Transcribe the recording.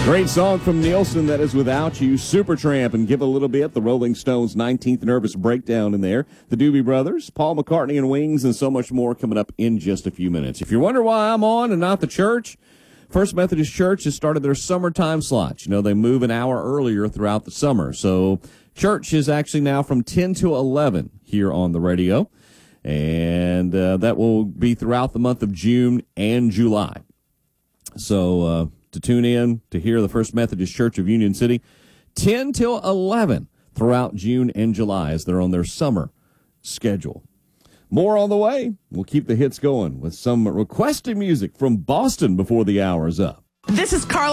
Great song from Nielsen, that is Without You. Supertramp and Give a Little Bit, the Rolling Stones' 19th Nervous Breakdown in there. The Doobie Brothers, Paul McCartney and Wings, and so much more coming up in just a few minutes. If you're wondering why I'm on and not the church, First Methodist Church has started their summertime slots. You know, they move an hour earlier throughout the summer. So church is actually now from 10 to 11 here on the radio. And that will be throughout the month of June and July. So to tune in to hear the First Methodist Church of Union City, 10 till 11 throughout June and July as they're on their summer schedule. More on the way. We'll keep the hits going with some requested music from Boston before the hour is up. This is Carla.